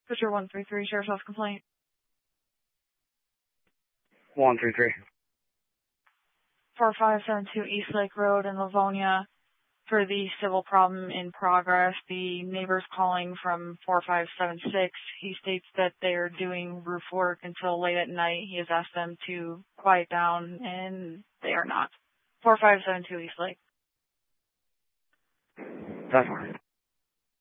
Fisher 133, Sheriff's Office complaint. 133. 4572 East Lake Road in Livonia for the civil problem in progress. The neighbor's calling from 4576. He states that they're doing roof work until late at night. He has asked them to quiet down, and they are not. 4572 East Lake. That's fine.